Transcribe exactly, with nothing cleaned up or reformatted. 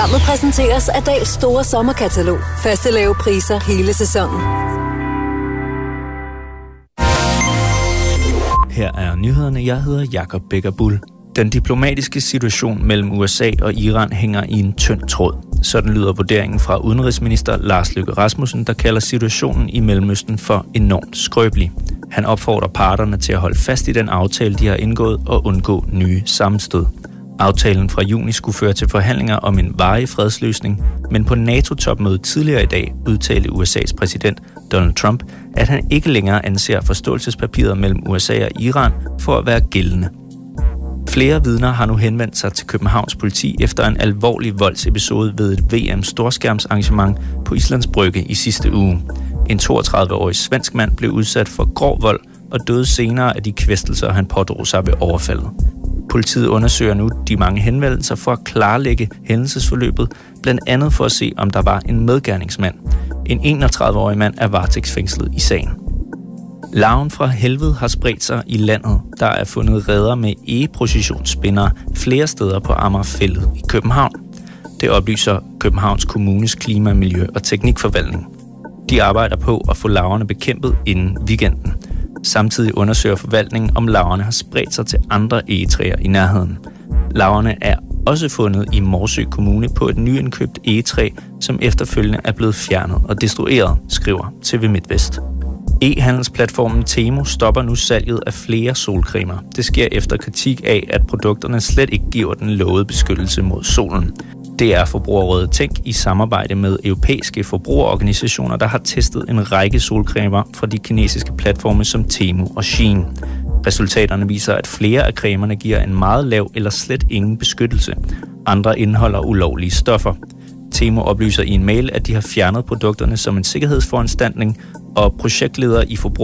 Programmet præsenteres af Dals store sommerkatalog. Faste lave priser hele sæsonen. Her er nyhederne. Jeg hedder Jakob Becker-Bull. Den diplomatiske situation mellem U S A og Iran hænger i en tynd tråd. Sådan lyder vurderingen fra udenrigsminister Lars Løkke Rasmussen, der kalder situationen i Mellemøsten for enormt skrøbelig. Han opfordrer parterne til at holde fast i den aftale, de har indgået, og undgå nye sammenstød. Aftalen fra juni skulle føre til forhandlinger om en varig fredsløsning, men på NATO-topmødet tidligere i dag udtalte U S A's præsident Donald Trump, at han ikke længere anser forståelsespapiret mellem U S A og Iran for at være gældende. Flere vidner har nu henvendt sig til Københavns politi efter en alvorlig voldsepisode ved et V M-storskærmsarrangement på Islands Brygge i sidste uge. En toogtredive-årig svensk mand blev udsat for grov vold og døde senere af de kvæstelser, han pådrog sig ved overfaldet. Politiet undersøger nu de mange henvendelser for at klarlægge hændelsesforløbet, blandt andet for at se, om der var en medgerningsmand. En enogtredive-årig mand er varetægtsfængslet i sagen. Larven fra helvede har spredt sig i landet. Der er fundet reder med egeprocessionsspindere flere steder på Amagerfælled i København. Det oplyser Københavns Kommunes Klima-, Miljø- og Teknikforvaltning. De arbejder på at få larverne bekæmpet inden weekenden. Samtidig undersøger forvaltningen, om larverne har spredt sig til andre egetræer i nærheden. Larverne er også fundet i Morsø Kommune på et nyindkøbt egetræ, som efterfølgende er blevet fjernet og destrueret, skriver T V MidtVest. E-handelsplatformen Temu stopper nu salget af flere solcremer. Det sker efter kritik af, at produkterne slet ikke giver den lovede beskyttelse mod solen. Det er Forbrugerrådet Tænk i samarbejde med europæiske forbrugerorganisationer, der har testet en række solcremer fra de kinesiske platforme som Temu og Shein. Resultaterne viser, at flere af cremerne giver en meget lav eller slet ingen beskyttelse. Andre indeholder ulovlige stoffer. Temu oplyser i en mail, at de har fjernet produkterne som en sikkerhedsforanstaltning, og projektleder i Forbruger